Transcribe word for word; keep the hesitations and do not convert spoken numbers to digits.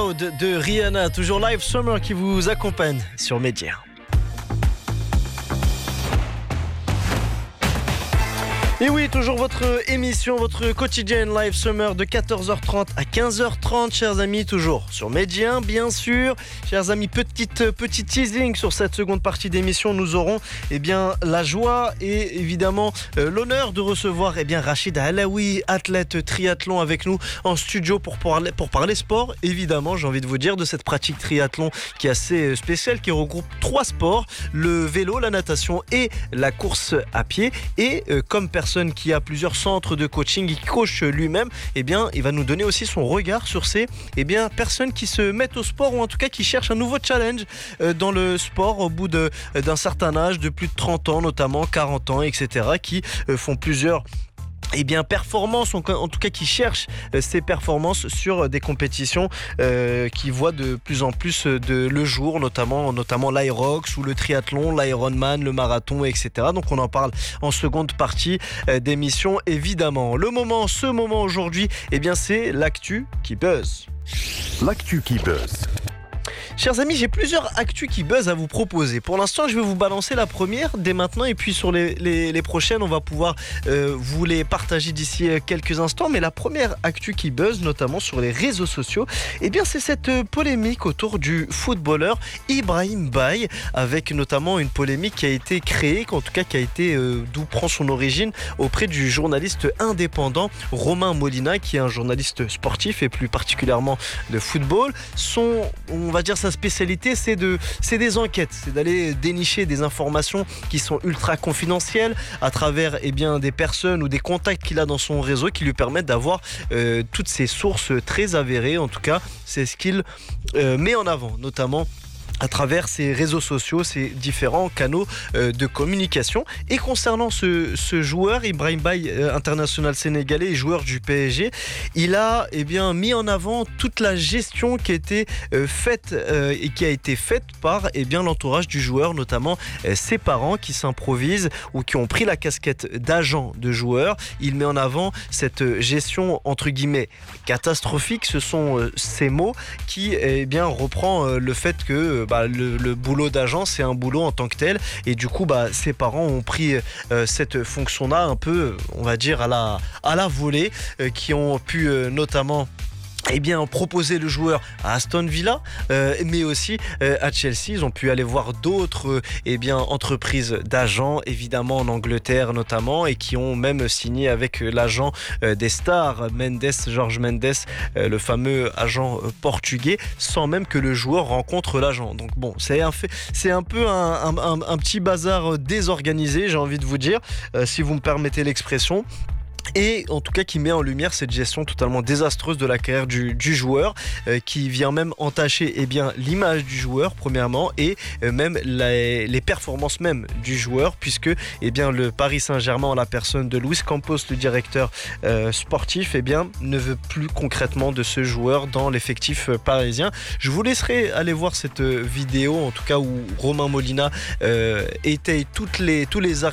Loud de Rihanna, toujours live Summer qui vous accompagne sur Média. Et oui, toujours votre émission, votre quotidienne Live Summer de quatorze heures trente à quinze heures trente, chers amis, toujours sur Média, bien sûr. Chers amis, petite, petit teasing sur cette seconde partie d'émission. Nous aurons eh bien, la joie et évidemment euh, l'honneur de recevoir eh bien, Rachid Alaoui, athlète triathlon avec nous en studio pour parler, pour parler sport. Évidemment, j'ai envie de vous dire de cette pratique triathlon qui est assez spéciale, qui regroupe trois sports, le vélo, la natation et la course à pied. Et euh, comme personne qui a plusieurs centres de coaching, qui coach lui-même, eh bien, il va nous donner aussi son regard sur ces eh bien, personnes qui se mettent au sport ou en tout cas qui cherchent un nouveau challenge euh, dans le sport au bout de, d'un certain âge, de plus de trente ans notamment, quarante ans, et cetera, qui euh, font plusieurs Eh bien, performances, en tout cas qui cherchent ces performances sur des compétitions euh, qui voient de plus en plus de, le jour, notamment, notamment l'Irox ou le triathlon, l'Ironman, le marathon, et cetera. Donc on en parle en seconde partie euh, d'émission, évidemment. Le moment, ce moment aujourd'hui, eh bien, c'est l'actu qui buzz. L'actu qui buzz. Chers amis, j'ai plusieurs actus qui buzz à vous proposer. Pour l'instant, je vais vous balancer la première dès maintenant et puis sur les, les, les prochaines, on va pouvoir euh, vous les partager d'ici quelques instants. Mais la première actu qui buzz, notamment sur les réseaux sociaux, eh bien, c'est cette polémique autour du footballeur Ibrahim Baye, avec notamment une polémique qui a été créée, en tout cas qui a été euh, d'où prend son origine auprès du journaliste indépendant Romain Molina, qui est un journaliste sportif et plus particulièrement de football. Son, on va dire sa spécialité, c'est, de, c'est des enquêtes, c'est d'aller dénicher des informations qui sont ultra confidentielles à travers eh bien, des personnes ou des contacts qu'il a dans son réseau qui lui permettent d'avoir euh, toutes ces sources très avérées. En tout cas, c'est ce qu'il euh, met en avant, notamment à travers ces réseaux sociaux, ces différents canaux euh, de communication. Et concernant ce, ce joueur, Ibrahim Baye, euh, international sénégalais et joueur du P S G, il a eh bien, mis en avant toute la gestion qui a été euh, faite euh, et qui a été faite par eh bien, l'entourage du joueur, notamment euh, ses parents qui s'improvisent ou qui ont pris la casquette d'agent de joueur. Il met en avant cette gestion entre guillemets catastrophique. Ce sont euh, ces mots qui eh bien, reprend euh, le fait que Bah, le, le boulot d'agent, c'est un boulot en tant que tel, et du coup bah, ses parents ont pris euh, cette fonction-là un peu, on va dire, à la, à la volée, euh, qui ont pu euh, notamment eh bien, proposer le joueur à Aston Villa, euh, mais aussi euh, à Chelsea. Ils ont pu aller voir d'autres euh, eh bien, entreprises d'agents, évidemment en Angleterre notamment, et qui ont même signé avec euh, l'agent euh, des stars, Mendes, Jorge Mendes, euh, le fameux agent euh, portugais, sans même que le joueur rencontre l'agent. Donc bon, c'est un, fait, c'est un peu un, un, un, un petit bazar désorganisé, j'ai envie de vous dire, euh, si vous me permettez l'expression. Et en tout cas qui met en lumière cette gestion totalement désastreuse de la carrière du, du joueur, euh, qui vient même entacher eh bien, l'image du joueur premièrement, et euh, même la, les performances même du joueur, puisque eh bien, le Paris Saint-Germain en la personne de Luis Campos, le directeur euh, sportif, eh bien, ne veut plus concrètement de ce joueur dans l'effectif euh, parisien. Je vous laisserai aller voir cette vidéo, en tout cas où Romain Molina euh, étaye toutes les, tous les